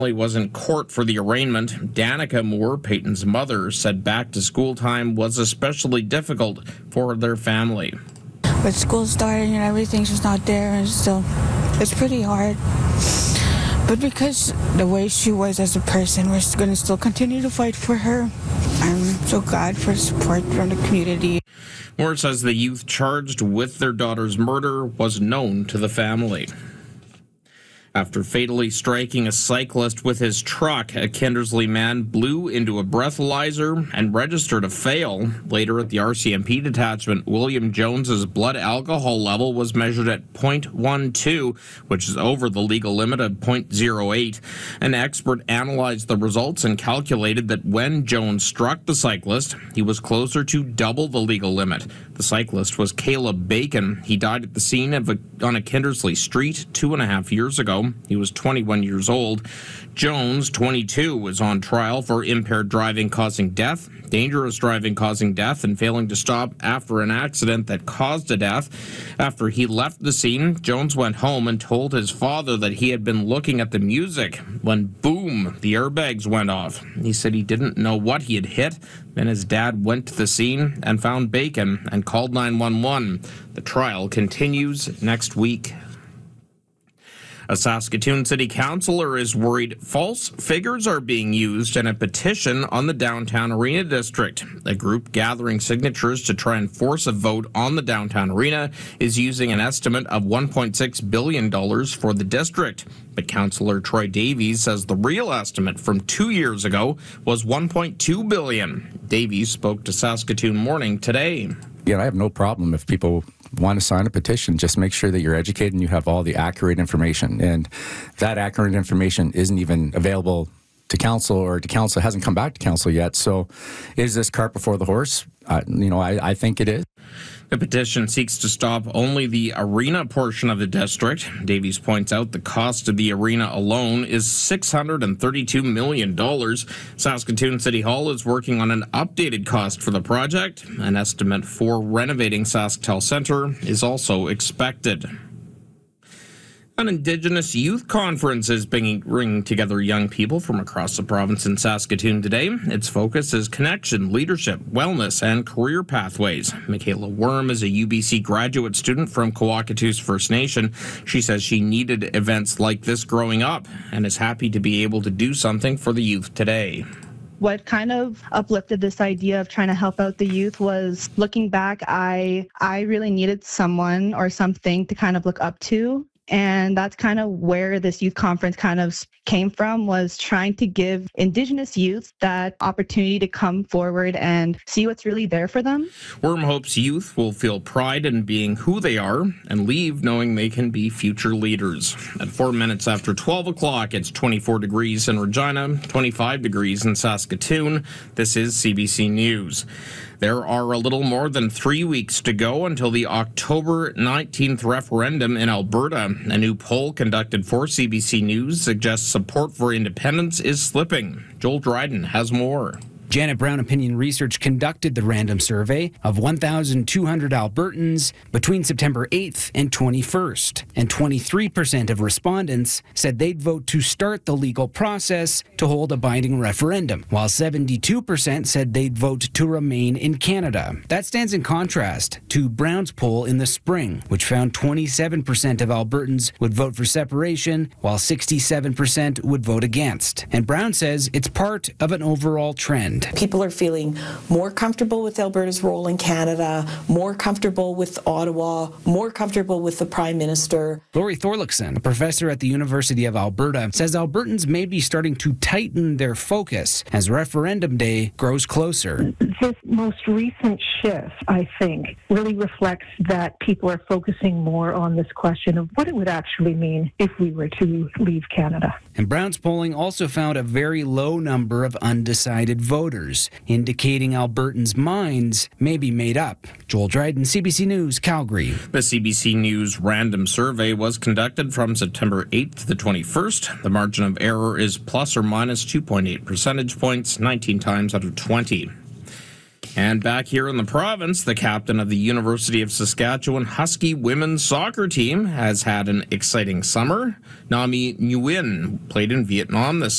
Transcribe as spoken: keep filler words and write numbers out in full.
He was in court for the arraignment. Danica Moore, Peyton's mother, said back to school time was especially difficult for their family. But school's starting and everything's just not there, and still, it's pretty hard. But because the way she was as a person, we're going to still continue to fight for her. I'm so glad for support from the community. Moore says the youth charged with their daughter's murder was known to the family. After fatally striking a cyclist with his truck, a Kindersley man blew into a breathalyzer and registered a fail. Later at the R C M P detachment, William Jones's blood alcohol level was measured at zero point one two, which is over the legal limit of zero point zero eight. An expert analyzed the results and calculated that when Jones struck the cyclist, he was closer to double the legal limit. The cyclist was Caleb Bacon. He died at the scene of a, on a Kindersley street two and a half years ago. He was twenty-one years old. Jones, twenty-two, was on trial for impaired driving causing death, dangerous driving causing death, and failing to stop after an accident that caused a death. After he left the scene, Jones went home and told his father that he had been looking at the music when, boom, the airbags went off. He said he didn't know what he had hit. Then his dad went to the scene and found Bacon and called nine one one. The trial continues next week. A Saskatoon city councillor is worried false figures are being used in a petition on the downtown arena district. A group gathering signatures to try and force a vote on the downtown arena is using an estimate of one point six billion dollars for the district. But Councillor Troy Davies says the real estimate from two years ago was one point two billion dollars. Davies spoke to Saskatoon Morning today. Yeah, I have no problem if people want to sign a petition. Just make sure that you're educated and you have all the accurate information. And that accurate information isn't even available to council, or to council hasn't come back to council yet. So is this cart before the horse? Uh, you know, I, I think it is. The petition seeks to stop only the arena portion of the district. Davies points out the cost of the arena alone is six hundred thirty-two million dollars. Saskatoon City Hall is working on an updated cost for the project. An estimate for renovating SaskTel Centre is also expected. An Indigenous youth conference is bringing together young people from across the province in Saskatoon today. Its focus is connection, leadership, wellness, and career pathways. Michaela Worm is a U B C graduate student from Coacatus First Nation. She says she needed events like this growing up and is happy to be able to do something for the youth today. What kind of uplifted this idea of trying to help out the youth was looking back, I I really needed someone or something to kind of look up to. And that's kind of where this youth conference kind of came from, was trying to give Indigenous youth that opportunity to come forward and see what's really there for them. Worm hopes youth will feel pride in being who they are and leave knowing they can be future leaders. At four minutes after twelve o'clock, it's twenty-four degrees in Regina, twenty-five degrees in Saskatoon. This is C B C News. There are a little more than three weeks to go until the October nineteenth referendum in Alberta. A new poll conducted for C B C News suggests support for independence is slipping. Joel Dryden has more. Janet Brown Opinion Research conducted the random survey of one thousand two hundred Albertans between September eighth and twenty-first, and twenty-three percent of respondents said they'd vote to start the legal process to hold a binding referendum, while seventy-two percent said they'd vote to remain in Canada. That stands in contrast to Brown's poll in the spring, which found twenty-seven percent of Albertans would vote for separation, while sixty-seven percent would vote against. And Brown says it's part of an overall trend. People are feeling more comfortable with Alberta's role in Canada, more comfortable with Ottawa, more comfortable with the Prime Minister. Laurie Thorlickson, a professor at the University of Alberta, says Albertans may be starting to tighten their focus as referendum day grows closer. This most recent shift, I think, really reflects that people are focusing more on this question of what it would actually mean if we were to leave Canada. And Brown's polling also found a very low number of undecided voters, indicating Albertans' minds may be made up. Joel Dryden, C B C News, Calgary. The C B C News random survey was conducted from September eighth to the twenty-first. The margin of error is plus or minus two point eight percentage points, nineteen times out of twenty. And back here in the province, the captain of the University of Saskatchewan Husky women's soccer team has had an exciting summer. Nami Nguyen played in Vietnam this